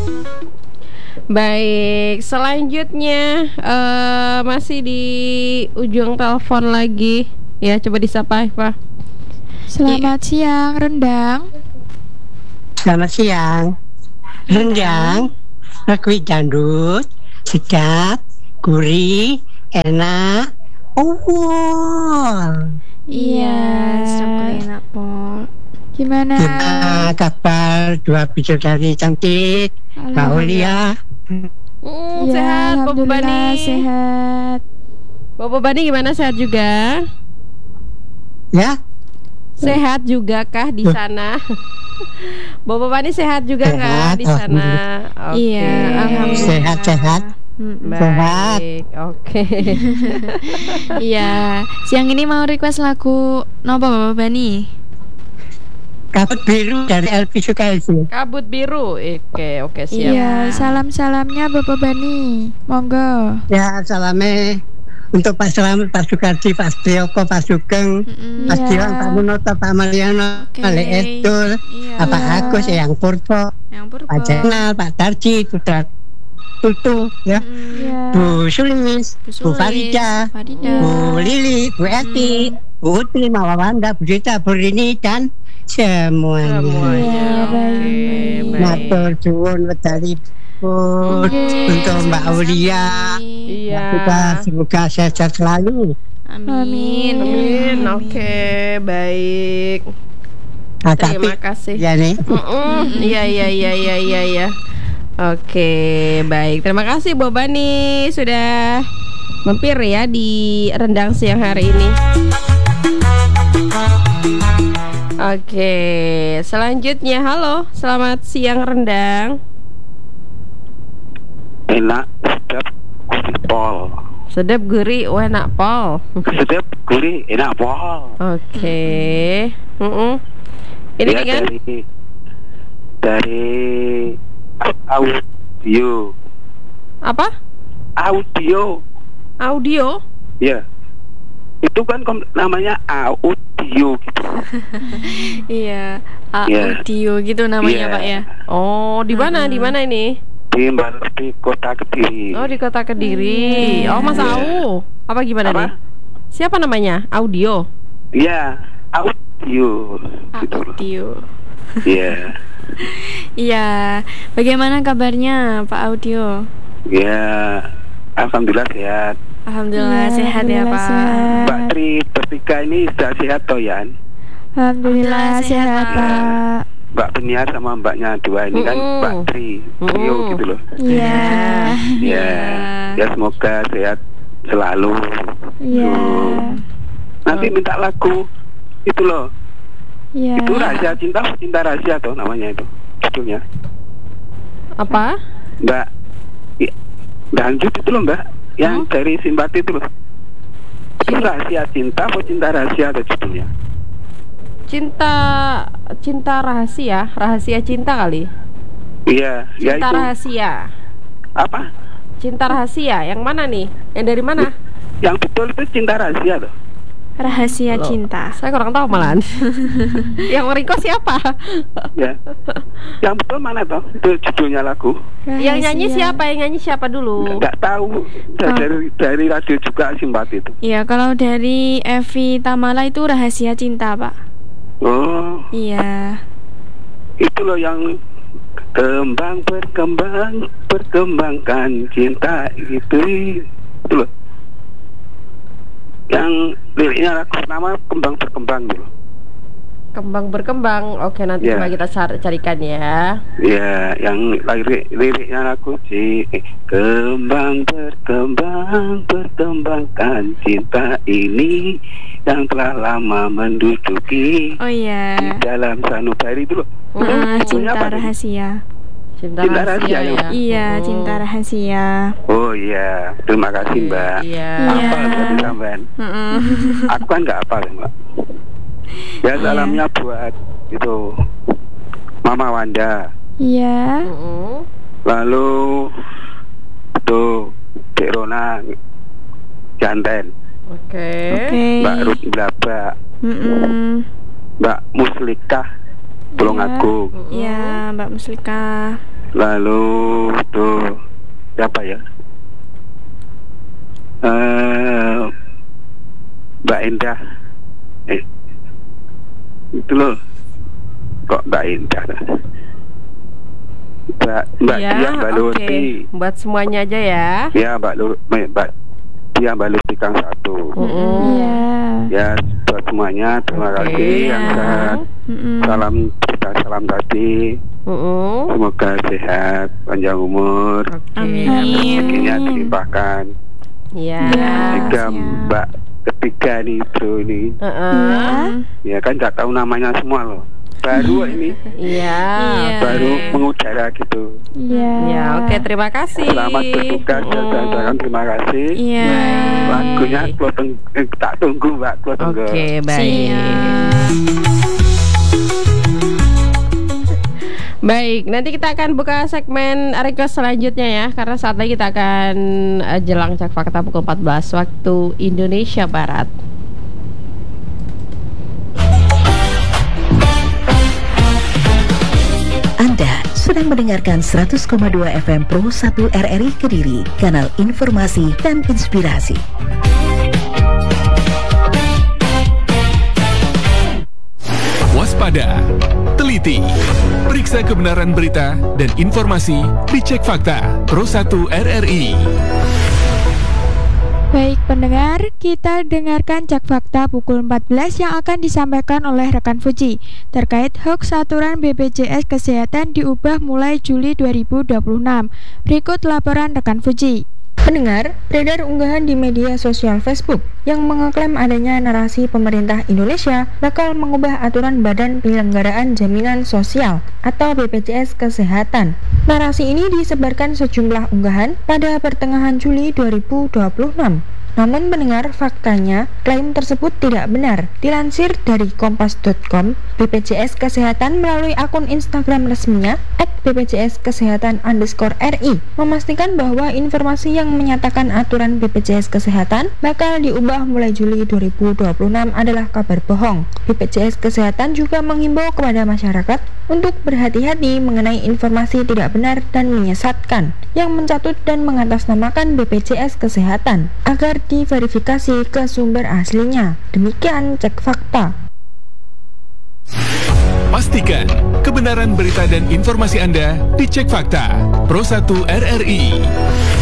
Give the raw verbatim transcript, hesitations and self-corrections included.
Baik, selanjutnya uh, masih di ujung telepon lagi. Ya, coba disapa Pak. Selamat I- siang, Rendang. Selamat siang. Rendang, lagu dangdut, sedap, gurih, enak. Oh, iya, sedap enak, Pol. Gimana? Gimana kabar dua bidadari cantik, Mbak Aulia? Mm, ya, sehat, Bapak Bani. Sehat. Bapak Bani gimana, sehat juga? Ya? Sehat juga kah di sana? Bapak Bani sehat juga sehat, kah di sana? Okay. Iya, alhamdulillah. Sehat-sehat. Baik, oke. Okay. Iya, siang ini mau request lagu nopo Bapak Bani? Kabut biru dari Elvi Sukaisi. Kabut biru, oke oke siap. Iya, salam-salamnya Bapak Bani, monggo. Ya, salamnya untuk Pak Selamat, Pak Sukardi, Pak Stioko, Pak Sugeng, mm, Pak Diwan, Pak Munoto, Pak Mariano, okay. Pak Leedul, iya. Pak Agus, Yang Purbo, Yang Purbo, Pak Jenal, Pak Tarji, Putra Tutu, ya, mm, yeah. Bu Sulis, Bu, Bu Farida, Farida, Bu Lili, Bu Eti, mm. Bu Utri, Mama Wanda, Bu Dita, Bu Rini, dan semuanya. Semuanya. Okay, matur suwun wedali pun okay. Untuk Mbak Aulia. Iya. Kita semoga sehat selalu. Amin. Amin. Oke, okay, baik. Nah, terima tapi, kasih. Ya nih. Iya iya iya iya iya ya. Oke, baik. Terima kasih Bu Bani sudah mampir ya di Rendang siang hari ini. Oke, selanjutnya halo, selamat siang Rendang. Enak, sedap, gurih pol. Sedap gurih, enak pol. Sedap gurih, enak pol. Oke. Uh-uh. Ini ya, kan dari dari audio. Apa? Audio. Audio? Ya. Itu kan namanya audio gitu. Iya, audio yeah. gitu namanya yeah. Pak ya. Oh, di mana? Hmm. Di mana ini? Di di Kota Kediri. Oh, di Kota Kediri. Hmm. Oh, Mas yeah. Au. Apa gimana Apa? nih? Siapa namanya? Audio. Iya, yeah. audio. Audio. Iya. Iya. Bagaimana kabarnya Pak Audio? Ya, yeah. Alhamdulillah sehat. Alhamdulillah ya, sehat ya Pak. Sehat. Mbak Tri bertiga ini sudah sehat toh ya? Alhamdulillah sehat Pak. Mbak Beniar sama mbaknya dua ini uh, kan Mbak Tri trio uh, gitu loh. Iya. Iya. Ya semoga sehat selalu. Iya. So, nanti minta lagu itu loh. Iya. Itu rahasia cinta, cinta rahasia tuh namanya itu judulnya. Apa? Mbak. Ya, lanjut itu loh Mbak. Yang hmm? dari simpati itu loh. Itu rahasia cinta atau cinta rahasia ada judulnya? Cinta cinta rahasia, rahasia cinta kali. Iya, cinta ya itu. rahasia. Apa? Cinta rahasia, yang mana nih? Yang dari mana? Yang betul itu cinta rahasia loh. Rahasia Loh, cinta. Saya kurang tahu malahan. Yang request siapa? Ya. Yang betul mana toh? Itu judulnya lagu. Rahasia. Yang nyanyi siapa? Yang nyanyi siapa dulu? Enggak tahu. Dari oh. dari radio juga simpati itu. Iya, kalau dari Evi Tamala itu rahasia cinta, Pak. Oh. Iya. Itu loh yang kembang berkembang perkembangkan cinta itu. Itu loh. Yang liriknya lagu nama kembang berkembang gitu. Kembang berkembang, oke nanti yeah. coba kita cari, carikan ya. Ya, yeah, yang lirik liriknya lagu si kembang berkembang perkembangkan cinta ini yang telah lama menduduki. Oh iya. Yeah. Di dalam sanubari itu loh. Uh, cinta rahasia. Cinta, cinta rahasia, rahasia ya? Iya, oh. cinta rahasia. Oh iya, terima kasih Mbak. Iya. Apa berarti sampean? Uh-uh. Aku kan nggak apa Mbak. Ya salamnya yeah. buat itu Mama Wanda. Iya. Uh-uh. Lalu tuh Dek Rona Janten. Oke. Okay. Okay. Mbak Ruth Blaba. Uh-uh. Mbak Muslikah Tulungagung. Iya, Mbak Muslikah. Lalu tuh siapa ya? Eh, Mbak Indah. Eh, itu loh. Kok Mbak Indah? Mbak Mbak Ya, Dia Mbak oke. Luti. Buat semuanya aja ya. Ya Mbak Lu Mbak Dia Mbak Luti Kang satu. Mm-mm. Iya. Ya buat semuanya terima Oke. kasih yang Ya. sehat. Mm-mm. Salam kita salam tadi. Mm-mm. Semoga sehat, panjang umur, Oke. Amin. rezekinya dilimpahkan. Iya. Ya. Juga siap. Mbak ketiga nih bro ini, Heeh. ya kan nggak tahu namanya semua loh. Baru ini, Iya. Iya. baru mengudara gitu. Iya. Ya, oke, terima kasih. Selamat bertugas dan Mm. jalan, terima kasih. Iya. Lagunya Klo Teng- eh, tak tunggu Mbak Klo Tenggo. Oke, baik. Siap. Baik, nanti kita akan buka segmen request selanjutnya ya, karena saat lagi kita akan eh, jelang cek fakta pukul empat belas waktu Indonesia Barat. Anda sedang mendengarkan seratus koma dua F M Pro satu R R I Kediri, kanal informasi dan inspirasi. Waspada, teliti, periksa kebenaran berita dan informasi di Cek Fakta Pro satu R R I. Baik pendengar, kita dengarkan Cek Fakta pukul empat belas yang akan disampaikan oleh rekan Fuji terkait hoax aturan B P J S Kesehatan diubah mulai Juli dua ribu dua puluh enam. Berikut laporan rekan Fuji. Pendengar, beredar unggahan di media sosial Facebook yang mengeklaim adanya narasi pemerintah Indonesia bakal mengubah aturan Badan Penyelenggaraan Jaminan Sosial atau B P J S Kesehatan. Narasi ini disebarkan sejumlah unggahan pada pertengahan Juli dua ribu dua puluh enam. Namun mendengar faktanya, klaim tersebut tidak benar. Dilansir dari kompas titik com, B P J S Kesehatan melalui akun Instagram resminya at B P J S Kesehatan underscore R I memastikan bahwa informasi yang menyatakan aturan B P J S Kesehatan bakal diubah mulai Juli dua ribu dua puluh enam adalah kabar bohong. B P J S Kesehatan juga menghimbau kepada masyarakat untuk berhati-hati mengenai informasi tidak benar dan menyesatkan yang mencatut dan mengatasnamakan B P J S Kesehatan agar diverifikasi ke sumber aslinya. Demikian Cek Fakta. Pastikan kebenaran berita dan informasi Anda di Cek Fakta Pro satu R R I.